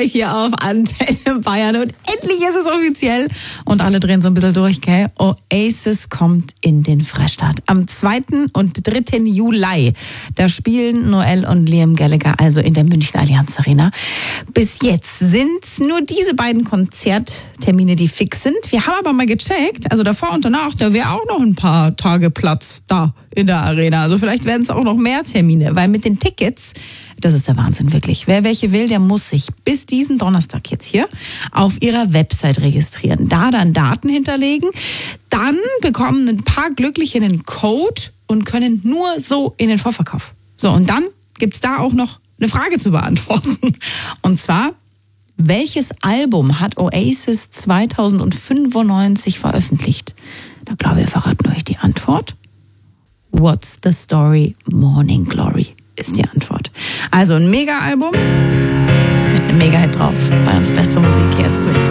gleich hier auf Antenne Bayern. Und endlich ist es offiziell. Und alle drehen so ein bisschen durch, gell? Oasis kommt in den Freistaat. Am 2. und 3. Juli. Da spielen Noel und Liam Gallagher also in der München Allianz Arena. Bis jetzt sind nur diese beiden Konzerttermine, die fix sind. Wir haben aber mal gecheckt, also davor und danach, da wäre auch noch ein paar Tage Platz da in der Arena. Also vielleicht werden es auch noch mehr Termine, weil mit den Tickets, das ist der Wahnsinn wirklich. Wer welche will, der muss sich bis diesen Donnerstag jetzt hier auf ihrer Website registrieren. Da dann Daten hinterlegen. Dann bekommen ein paar Glückliche einen Code und können nur so in den Vorverkauf. So, und dann gibt's da auch noch eine Frage zu beantworten. Und zwar, welches Album hat Oasis 2095 veröffentlicht? Da glaube ich, verraten euch die Antwort. What's the Story? Morning Glory ist die Antwort. Also ein Mega-Album mit einem Mega-Hit drauf. Bei uns beste Musik jetzt mit